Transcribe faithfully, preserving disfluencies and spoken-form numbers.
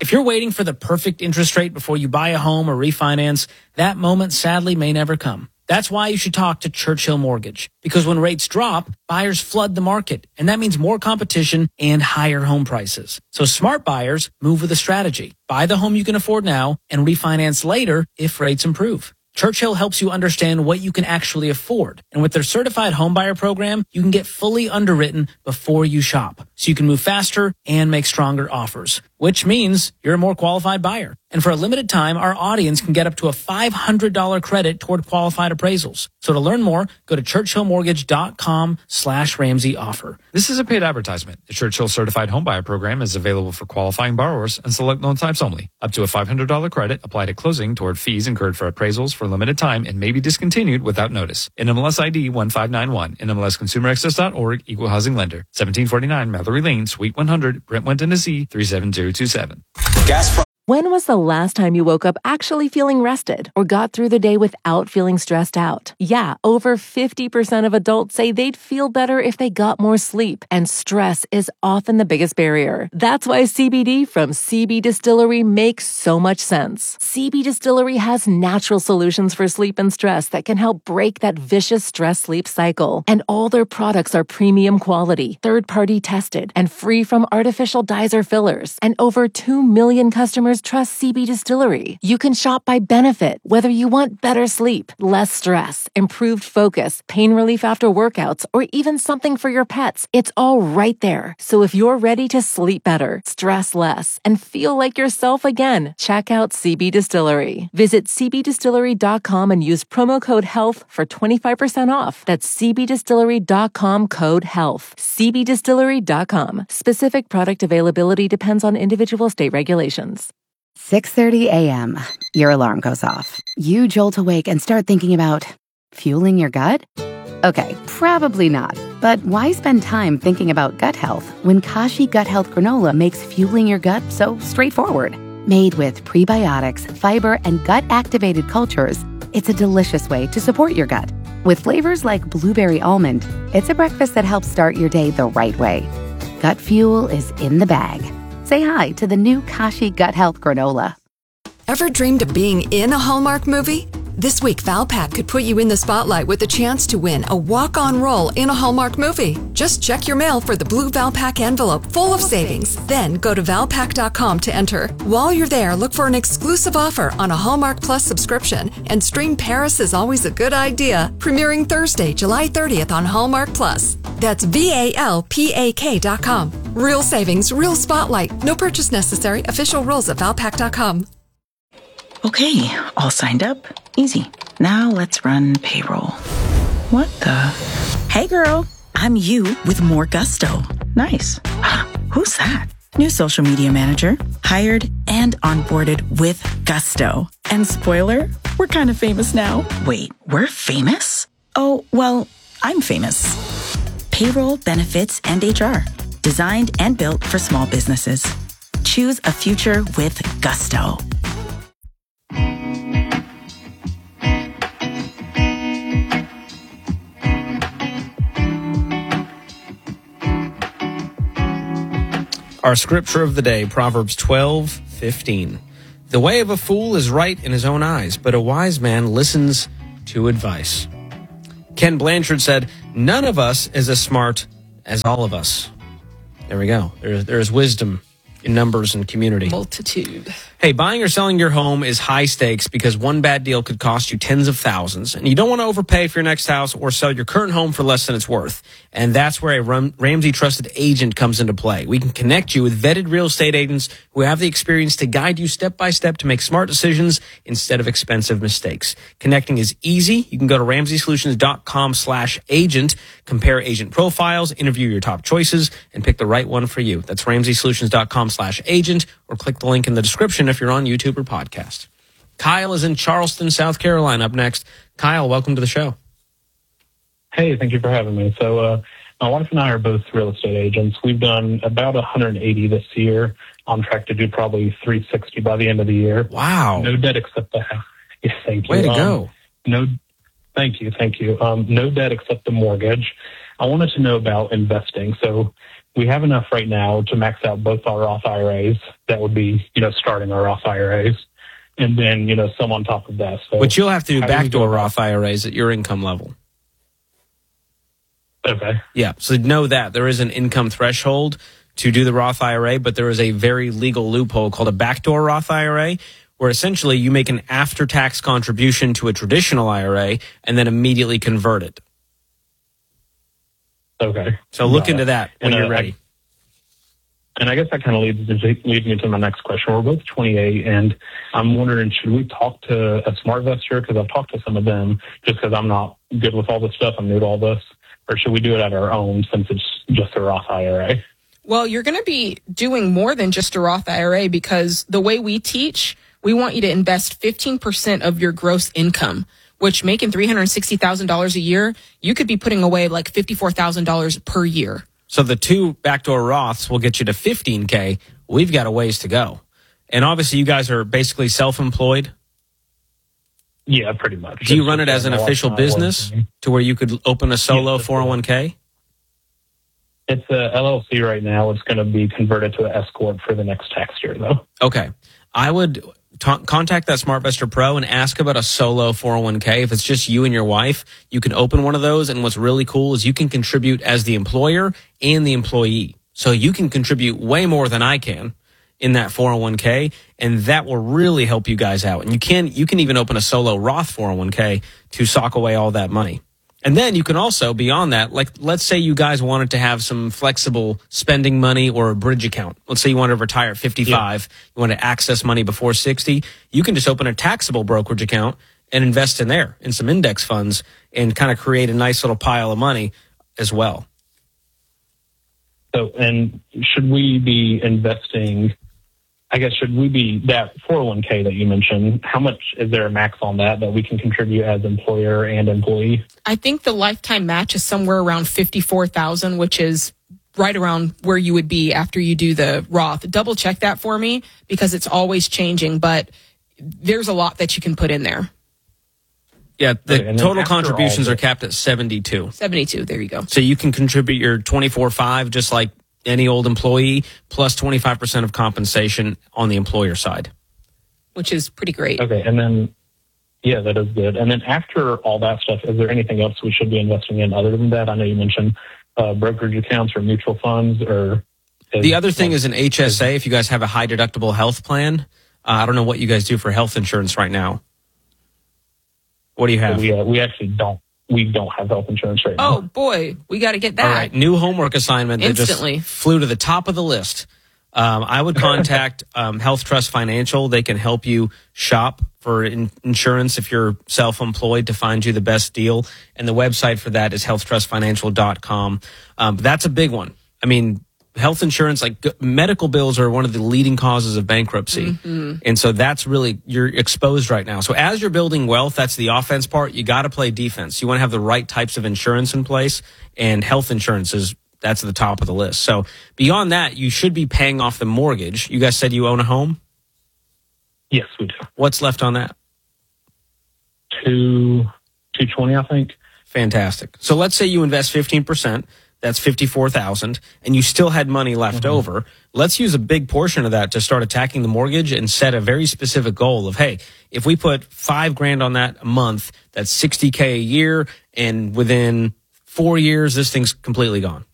If you're waiting for the perfect interest rate before you buy a home or refinance, that moment sadly may never come. That's why you should talk to Churchill Mortgage. Because when rates drop, buyers flood the market, and that means more competition and higher home prices. So smart buyers move with a strategy. Buy the home you can afford now and refinance later if rates improve. Churchill helps you understand what you can actually afford. And with their certified homebuyer program, you can get fully underwritten before you shop. So you can move faster and make stronger offers, which means you're a more qualified buyer. And for a limited time, our audience can get up to a five hundred dollars credit toward qualified appraisals. So to learn more, go to churchillmortgage.com slash Ramsey offer. This is a paid advertisement. The Churchill Certified Homebuyer Program is available for qualifying borrowers and select loan types only. Up to a five hundred dollars credit applied at closing toward fees incurred for appraisals for a limited time and may be discontinued without notice. N M L S I D one five nine one. N M L S Consumer Access dot org. Equal Housing Lender. seventeen forty-nine Mallory Lane, Suite one hundred, Brentwood, Tennessee three seven zero two seven. Gas pro- When was the last time you woke up actually feeling rested or got through the day without feeling stressed out? Yeah, over fifty percent of adults say they'd feel better if they got more sleep, and stress is often the biggest barrier. That's why C B D from C B Distillery makes so much sense. C B Distillery has natural solutions for sleep and stress that can help break that vicious stress-sleep cycle. And all their products are premium quality, third-party tested, and free from artificial dyes or fillers. And over two million customers trust C B Distillery. You can shop by benefit, whether you want better sleep, less stress, improved focus, pain relief after workouts, or even something for your pets. It's all right there. So if you're ready to sleep better, stress less, and feel like yourself again, check out C B Distillery. Visit c b distillery dot com and use promo code HEALTH for twenty-five percent off. That's c b distillery dot com code HEALTH. c b distillery dot com. Specific product availability depends on individual state regulations. six thirty a.m. Your alarm goes off. You jolt awake and start thinking about fueling your gut? Okay, probably not. But why spend time thinking about gut health when Kashi Gut Health Granola makes fueling your gut so straightforward? Made with prebiotics, fiber, and gut-activated cultures, it's a delicious way to support your gut. With flavors like blueberry almond, it's a breakfast that helps start your day the right way. Gut fuel is in the bag. Say hi to the new Kashi Gut Health Granola. Ever dreamed of being in a Hallmark movie? This week, Valpak could put you in the spotlight with a chance to win a walk-on role in a Hallmark movie. Just check your mail for the blue Valpak envelope full of savings. Then go to valpak dot com to enter. While you're there, look for an exclusive offer on a Hallmark Plus subscription and stream Paris is Always a Good Idea, premiering Thursday, July thirtieth on Hallmark Plus. That's V A L P A K dot com. Real savings, real spotlight. No purchase necessary. Official rules at valpak dot com. Okay, all signed up. Easy. Now let's run payroll. What the? Hey girl, I'm you with more gusto. Nice. Who's that? New social media manager. Hired and onboarded with gusto. And spoiler, we're kind of famous now. Wait, we're famous? Oh, well, I'm famous. Payroll, benefits, and H R. Designed and built for small businesses. Choose a future with gusto. Our scripture of the day, Proverbs twelve fifteen. The way of a fool is right in his own eyes, but a wise man listens to advice. Ken Blanchard said, none of us is as smart as all of us. There we go. There, there is wisdom in numbers and community. Multitude. Hey, buying or selling your home is high stakes because one bad deal could cost you tens of thousands. And you don't want to overpay for your next house or sell your current home for less than it's worth. And that's where a Ram- Ramsey Trusted Agent comes into play. We can connect you with vetted real estate agents who have the experience to guide you step by step to make smart decisions instead of expensive mistakes. Connecting is easy. You can go to ramsey solutions dot com slash agent, compare agent profiles, interview your top choices, and pick the right one for you. That's ramsey solutions dot com slash agent, or click the link in the description if you're on YouTube or podcast. Kyle is in Charleston, South Carolina. Up next, Kyle, welcome to the show. Hey, thank you for having me. So uh, my wife and I are both real estate agents. We've done about one hundred eighty this year, on track to do probably three hundred sixty by the end of the year. Wow. No debt except the house. Yes, thank you. Way to um, go. No, Thank you. Thank you. Um, no debt except the mortgage. I wanted to know about investing. So we have enough right now to max out both our Roth I R As. That would be, you know, starting our Roth I R As. And then, you know, some on top of that. So but you'll have to do how do we backdoor go about- Roth I R As at your income level. Okay. Yeah, so know that there is an income threshold to do the Roth I R A, but there is a very legal loophole called a backdoor Roth I R A, where essentially you make an after-tax contribution to a traditional I R A and then immediately convert it. Okay. So look Got into it. that when And, you're uh, ready. And I guess that kind of leads, leads me to my next question. We're both twenty-eight, and I'm wondering, should we talk to a SmartVestor? Because I've talked to some of them just because I'm not good with all this stuff. I'm new to all this. Or should we do it at our own since it's just a Roth I R A? Well, you're going to be doing more than just a Roth I R A because the way we teach, we want you to invest fifteen percent of your gross income, which making three hundred sixty thousand dollars a year, you could be putting away like fifty-four thousand dollars per year. So the two backdoor Roths will get you to fifteen K. We've got a ways to go. And obviously you guys are basically self-employed. Yeah, pretty much. Do you It's run it just as an a lot official of business work. to where you could open a solo Yes, that's four oh one K? It's a L L C right now. It's going to be converted to an S corp for the next tax year, though. Okay. I would ta contact that SmartVestor Pro and ask about a solo four oh one K. If it's just you and your wife, you can open one of those. And what's really cool is you can contribute as the employer and the employee. So you can contribute way more than I can in that four oh one K, and that will really help you guys out. And you can you can even open a solo Roth four oh one K to sock away all that money. And then you can also, beyond that, like let's say you guys wanted to have some flexible spending money or a bridge account. Let's say you want to retire at fifty-five, yeah. You want to access money before sixty. You can just open a taxable brokerage account and invest in there, in some index funds, and kind of create a nice little pile of money as well. So, and should we be investing, I guess, should we be, that four oh one K that you mentioned, how much is there a max on that that we can contribute as employer and employee? I think the lifetime match is somewhere around fifty-four thousand dollars, which is right around where you would be after you do the Roth. Double check that for me because it's always changing, but there's a lot that you can put in there. Yeah, the Okay, and then total after contributions all are this- capped at seventy-two. seventy-two, there you go. So you can contribute your twenty-four five just like any old employee, plus twenty-five percent of compensation on the employer side. Which is pretty great. Okay, and then, yeah, that is good. And then after all that stuff, is there anything else we should be investing in other than that? I know you mentioned uh, brokerage accounts or mutual funds, or... Is, The other thing is an H S A if you guys have a high deductible health plan. Uh, I don't know what you guys do for health insurance right now. What do you have? We, uh, we actually don't. We don't have health insurance right now. Oh, boy, we got to get that. All right, new homework assignment that Instantly. just flew to the top of the list. Um, I would contact um, Health Trust Financial. They can help you shop for in- insurance if you're self-employed to find you the best deal. And the website for that is health trust financial dot com. Um, that's a big one. I mean, health insurance, like g- medical bills are one of the leading causes of bankruptcy. Mm-hmm. And so that's really, you're exposed right now. So as you're building wealth, that's the offense part. You got to play defense. You want to have the right types of insurance in place, and health insurance is, that's at the top of the list. So beyond that, you should be paying off the mortgage. You guys said you own a home? Yes, we do. What's left on that? Two, two twenty, I think. Fantastic. So let's say you invest fifteen percent. That's fifty-four thousand dollars, and you still had money left mm-hmm. over. Let's use a big portion of that to start attacking the mortgage and set a very specific goal of, hey, if we put five grand on that a month, that's sixty K a year, and within four years, this thing's completely gone.